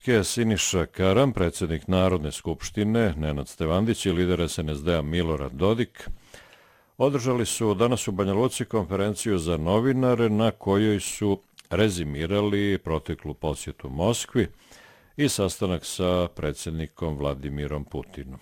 Siniša Karam, predsjednik Narodne skupštine, Nenad Stevandić i lider SNSD-a Milorad Dodik održali su danas u Banja Luci konferenciju za novinare na kojoj su rezimirali proteklu posjetu Moskvi i sastanak sa predsjednikom Vladimirom Putinom.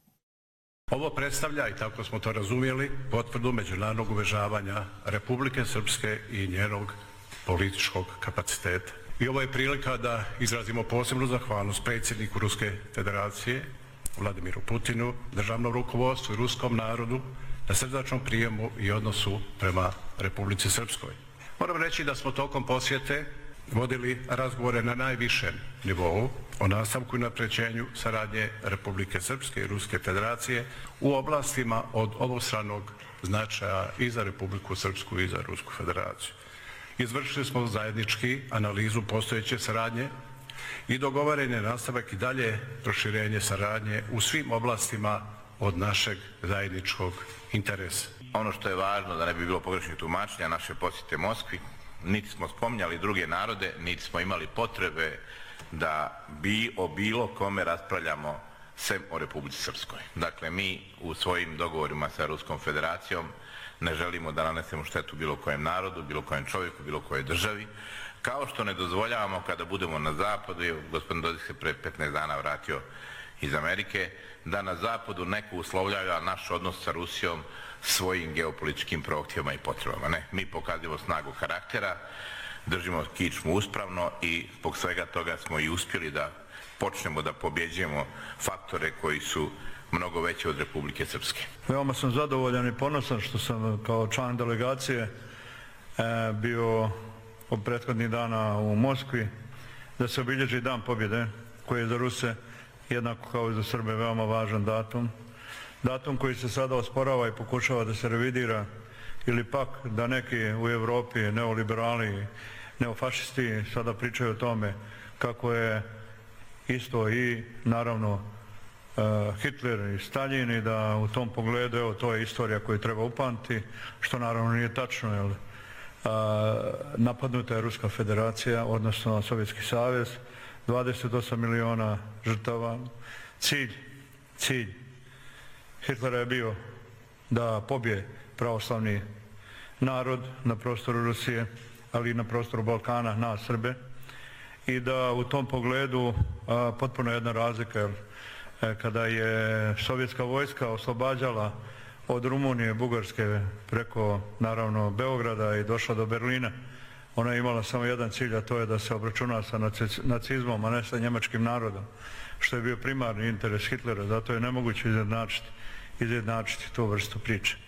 Ovo predstavlja, i tako smo to razumjeli, potvrdu međunarodnog uvažavanja Republike Srpske i njenog političkog kapaciteta. I ovo je prilika da izrazimo posebnu zahvalnost predsjedniku Ruske federacije, Vladimiru Putinu, državnom rukovodstvu i ruskom narodu na srdačnom prijemu i odnosu prema Republici Srpskoj. Moram reći da smo tokom posjete vodili razgovore na najvišem nivou o nastavku i napređenju saradnje Republike Srpske i Ruske federacije u oblastima od obostranog značaja i za Republiku Srpsku i za Rusku federaciju. Izvršili smo zajednički analizu postojeće saradnje i dogovoren je nastavak i dalje proširenje saradnje u svim oblastima od našeg zajedničkog interesa. Ono što je važno, da ne bi bilo pogrešnih tumačenja naše posjete Moskvi, niti smo spominjali druge narode, niti smo imali potrebe da o bilo kome raspravljamo sem o Republici Srpskoj. Dakle, mi u svojim dogovorima sa Ruskom federacijom ne želimo da nanesemo štetu bilo kojem narodu, bilo kojem čovjeku, bilo kojoj državi, kao što ne dozvoljavamo kada budemo na zapadu, gospodin Dodik se pre 15 dana vratio iz Amerike, da na zapadu neko uslovljava naš odnos sa Rusijom svojim geopolitičkim prohtjevama i potrebama. Ne, mi pokazujemo snagu karaktera, držimo kičmu uspravno i zbog svega toga smo i uspjeli da počnemo da pobjeđujemo faktore koji su mnogo veće od Republike Srpske. Veoma sam zadovoljan i ponosan što sam kao član delegacije bio od prethodnih dana u Moskvi da se obilježi Dan pobjede koji je za Ruse jednako kao i za Srbe veoma važan datum. Datum koji se sada osporava i pokušava da se revidira ili pak da neki u Evropi neoliberali, neofašisti sada pričaju o tome kako je isto i naravno Hitler i Stalin i da u tom pogledu, evo, to je istorija koju treba upamtiti, što naravno nije tačno, jer napadnuta je Ruska federacija, odnosno Sovjetski savez, 28 miliona žrtava. Cilj Hitlera je bio da pobije pravoslavni narod na prostoru Rusije, ali i na prostoru Balkana, nas Srbe, i da u tom pogledu potpuno jedna razlika, jer kada je sovjetska vojska oslobađala od Rumunije, Bugarske preko naravno Beograda i došla do Berlina, ona je imala samo jedan cilj, a to je da se obračuna sa nacizmom, a ne sa njemačkim narodom, što je bio primarni interes Hitlera, zato je nemoguće izjednačiti tu vrstu priče.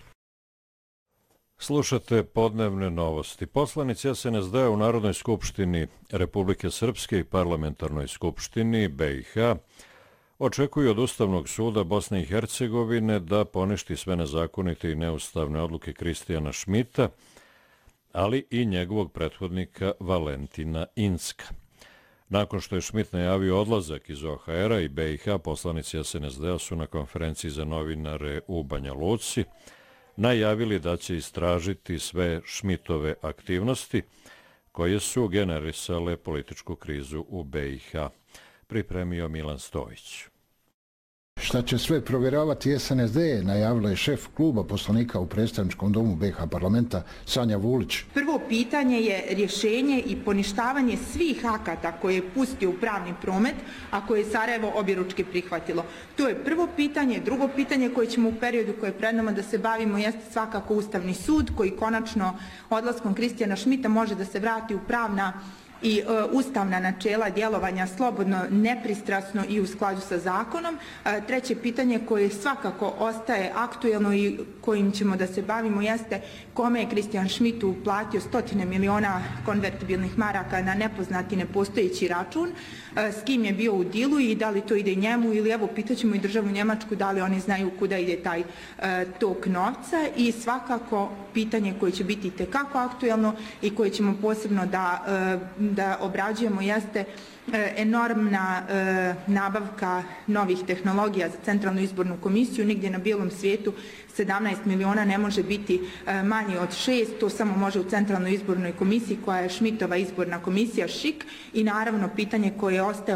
Slušate podnevne novosti. Poslanici SNSD-a u Narodnoj skupštini Republike Srpske i Parlamentarnoj skupštini BiH očekuju od Ustavnog suda Bosne i Hercegovine da poništi sve nezakonite i neustavne odluke Kristijana Šmita, ali i njegovog prethodnika Valentina Incka. Nakon što je Šmit najavio odlazak iz OHR-a i BiH, poslanici SNSD-a su na konferenciji za novinare u Banja Luci najavili da će istražiti sve Šmitove aktivnosti koje su generisale političku krizu u BiH. Pripremio Milan Stojić. Šta će sve provjeravati SNSD, najavila je šef kluba poslanika u predstavničkom domu BiH parlamenta Sanja Vulić. Prvo pitanje je rješenje i poništavanje svih akata koje je pustio u pravni promet, a koje je Sarajevo objeručke prihvatilo. To je prvo pitanje. Drugo pitanje koje ćemo u periodu koje je pred nama da se bavimo jeste svakako Ustavni sud, koji konačno odlaskom Kristijana Šmita može da se vrati u pravna i ustavna načela djelovanja slobodno, nepristrasno i u skladu sa zakonom. Treće pitanje koje svakako ostaje aktuelno i kojim ćemo da se bavimo jeste kome je Kristijan Šmit uplatio 100 miliona konvertibilnih maraka na nepoznati nepostojeći račun, s kim je bio u dilu i da li to ide njemu ili evo pitaćemo i državu Njemačku da li oni znaju kuda ide taj tok novca i svakako pitanje koje će biti itekako aktuelno i koje ćemo posebno da obrađujemo jeste enormna nabavka novih tehnologija za Centralnu izbornu komisiju. Nigdje na bijelom svijetu 17 miliona ne može biti manje od 6, to samo može u Centralnoj izbornoj komisiji koja je Šmitova izborna komisija ŠIK i naravno pitanje koje ostaje